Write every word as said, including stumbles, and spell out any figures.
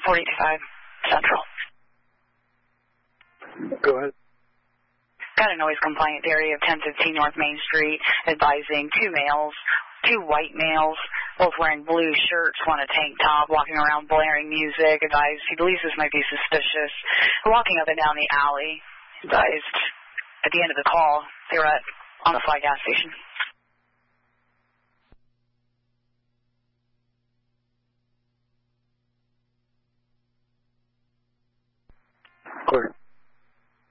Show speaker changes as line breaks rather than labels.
four eighty-five Central.
Go ahead.
Got a noise compliant area of ten fifteen North Main Street, advising two males, two white males, both wearing blue shirts, one a tank top, walking around blaring music. Advised he believes this might be suspicious. Walking up and down the alley. Advised at the end of the call, they were at on the Fly gas station.
Clear.